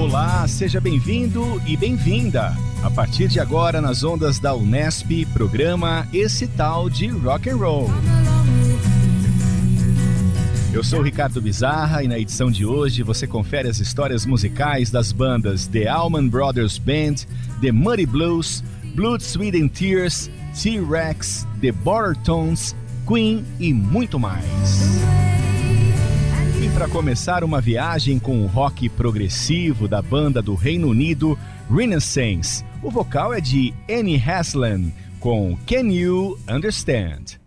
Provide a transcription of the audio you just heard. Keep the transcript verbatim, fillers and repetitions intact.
Olá, seja bem-vindo e bem-vinda. A partir de agora, nas ondas da Unesp, programa Esse Tal de Rock and Roll. Eu sou o Ricardo Bizarra e na edição de hoje você confere as histórias musicais das bandas The Allman Brothers Band, The Muddy Blues, Blood, Sweat and Tears, T-Rex, The Border Tones, Queen e muito mais. E para começar uma viagem com o rock progressivo da banda do Reino Unido, Renaissance. O vocal é de Annie Haslam com Can You Understand?